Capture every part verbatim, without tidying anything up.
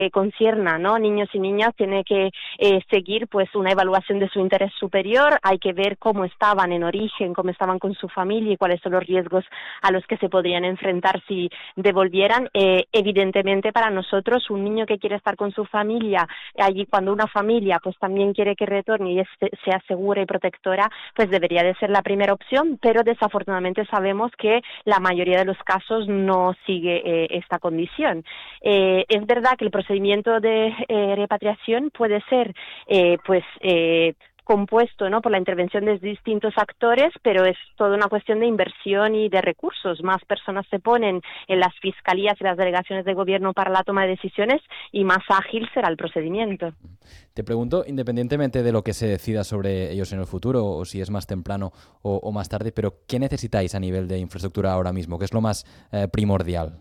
que concierna, ¿no? Niños y niñas, tiene que eh, seguir pues una evaluación de su interés superior, hay que ver cómo estaban en origen, cómo estaban con su familia y cuáles son los riesgos a los que se podrían enfrentar si devolvieran. Eh, evidentemente para nosotros un niño que quiere estar con su familia, allí cuando una familia pues también quiere que retorne y es, sea segura y protectora, pues debería de ser la primera opción, pero desafortunadamente sabemos que la mayoría de los casos no sigue eh, esta condición. Eh, es verdad que el procedimiento de eh, repatriación puede ser eh, pues eh, compuesto, ¿no?, por la intervención de distintos actores, pero es toda una cuestión de inversión y de recursos. Más personas se ponen en las fiscalías y las delegaciones de gobierno para la toma de decisiones y más ágil será el procedimiento. Te pregunto, independientemente de lo que se decida sobre ellos en el futuro, o si es más temprano o, o más tarde, pero ¿qué necesitáis a nivel de infraestructura ahora mismo? ¿Qué es lo más eh, primordial?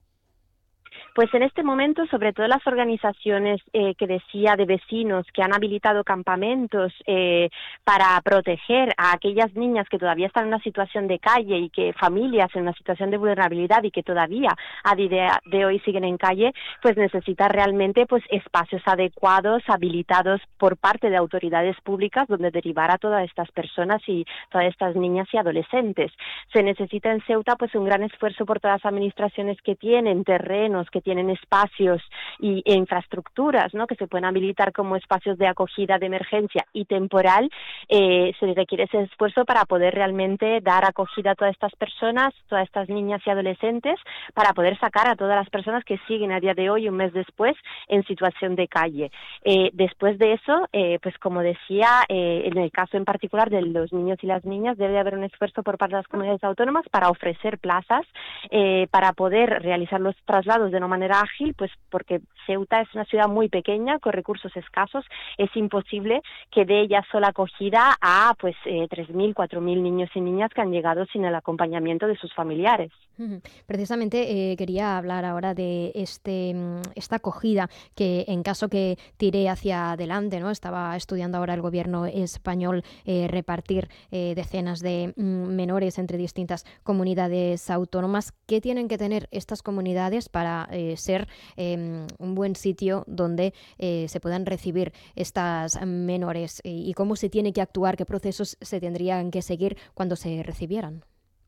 Pues en este momento, sobre todo las organizaciones eh, que decía de vecinos que han habilitado campamentos eh, para proteger a aquellas niñas que todavía están en una situación de calle y que familias en una situación de vulnerabilidad y que todavía a día de hoy siguen en calle, pues necesita realmente pues espacios adecuados, habilitados por parte de autoridades públicas donde derivar a todas estas personas y todas estas niñas y adolescentes. Se necesita en Ceuta pues un gran esfuerzo por todas las administraciones que tienen terrenos, que tienen espacios y, e infraestructuras, ¿no?, que se pueden habilitar como espacios de acogida de emergencia y temporal. Eh, se requiere ese esfuerzo para poder realmente dar acogida a todas estas personas, todas estas niñas y adolescentes, para poder sacar a todas las personas que siguen a día de hoy, un mes después, en situación de calle. Eh, después de eso, eh, pues como decía, eh, en el caso en particular de los niños y las niñas, debe haber un esfuerzo por parte de las comunidades autónomas para ofrecer plazas, eh, para poder realizar los traslados de una manera ágil, pues porque Ceuta es una ciudad muy pequeña, con recursos escasos, es imposible que dé ella sola acogida a pues eh, tres mil, cuatro mil niños y niñas que han llegado sin el acompañamiento de sus familiares. Precisamente eh, quería hablar ahora de este, esta acogida que en caso que tire hacia adelante, ¿no? Estaba estudiando ahora el gobierno español eh, repartir eh, decenas de mm, menores entre distintas comunidades autónomas. ¿Qué tienen que tener estas comunidades para eh, ser eh, un buen sitio donde eh, se puedan recibir estas menores y, y cómo se tiene que actuar, qué procesos se tendrían que seguir cuando se recibieran?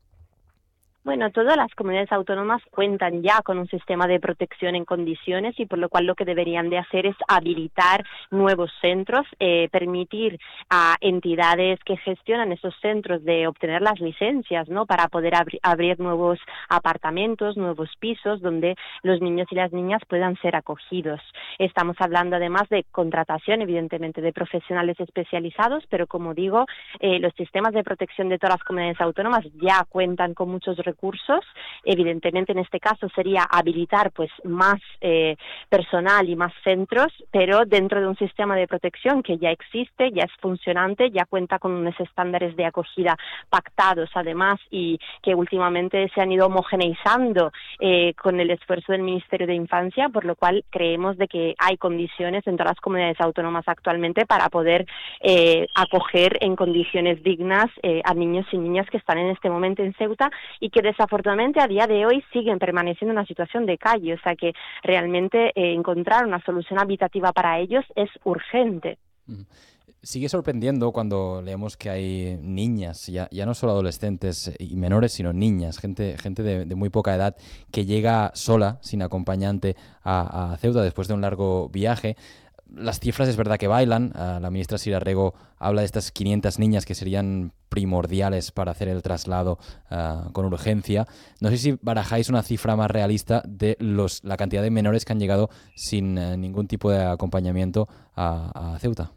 Bueno, todas las comunidades autónomas cuentan ya con un sistema de protección en condiciones y por lo cual lo que deberían de hacer es habilitar nuevos centros, eh, permitir a entidades que gestionan esos centros de obtener las licencias, ¿no?, para poder abri- abrir nuevos apartamentos, nuevos pisos donde los niños y las niñas puedan ser acogidos. Estamos hablando además de contratación, evidentemente, de profesionales especializados, pero como digo, eh, los sistemas de protección de todas las comunidades autónomas ya cuentan con muchos recursos. Evidentemente, en este caso sería habilitar pues más eh, personal y más centros, pero dentro de un sistema de protección que ya existe, ya es funcionante, ya cuenta con unos estándares de acogida pactados además y que últimamente se han ido homogeneizando eh, con el esfuerzo del Ministerio de Infancia, por lo cual creemos de que hay condiciones en todas las comunidades autónomas actualmente para poder eh, acoger en condiciones dignas eh, a niños y niñas que están en este momento en Ceuta y que desafortunadamente a día de hoy siguen permaneciendo en una situación de calle, o sea que realmente eh, encontrar una solución habitativa para ellos es urgente. Sigue sorprendiendo cuando leemos que hay niñas, ya, ya no solo adolescentes y menores, sino niñas, gente, gente de, de muy poca edad que llega sola, sin acompañante, a, a Ceuta después de un largo viaje. Las cifras es verdad que bailan. Uh, la ministra Sira Rego habla de estas quinientas niñas que serían primordiales para hacer el traslado uh, con urgencia. No sé si barajáis una cifra más realista de los la cantidad de menores que han llegado sin uh, ningún tipo de acompañamiento a, a Ceuta.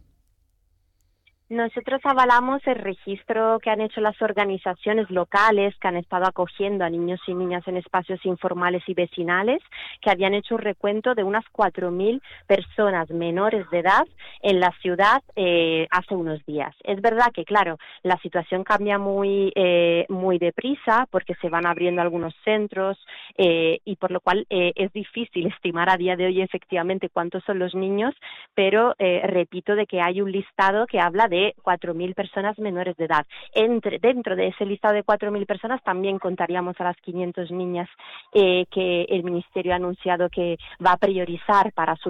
Nosotros avalamos el registro que han hecho las organizaciones locales que han estado acogiendo a niños y niñas en espacios informales y vecinales, que habían hecho un recuento de unas cuatro mil personas menores de edad en la ciudad eh, hace unos días. Es verdad que, claro, la situación cambia muy, eh, muy deprisa porque se van abriendo algunos centros eh, y por lo cual eh, es difícil estimar a día de hoy efectivamente cuántos son los niños, pero eh, repito de que hay un listado que habla de cuatro mil personas menores de edad. Entre, dentro de ese listado de cuatro mil personas también contaríamos a las quinientas niñas eh, que el Ministerio ha anunciado que va a priorizar para su